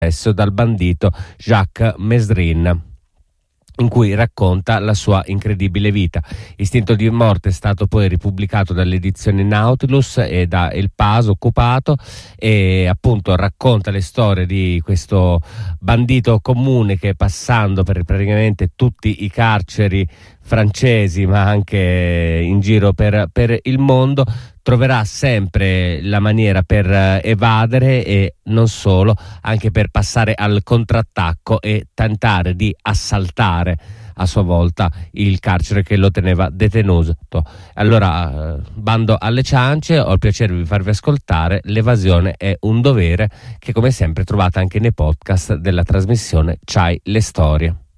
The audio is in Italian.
dal bandito Jacques Mesrin, in cui racconta la sua incredibile vita. Istinto di morte è stato poi ripubblicato dalle edizioni Nautilus e da El Paso occupato, e appunto racconta le storie di questo bandito comune che, passando per praticamente tutti i carceri francesi ma anche in giro per il mondo, troverà sempre la maniera per evadere, e non solo, anche per passare al contrattacco e tentare di assaltare a sua volta il carcere che lo teneva detenuto. Allora, bando alle ciance, ho il piacere di farvi ascoltare L'evasione è un dovere, che come sempre trovate anche nei podcast della trasmissione C'hai le storie.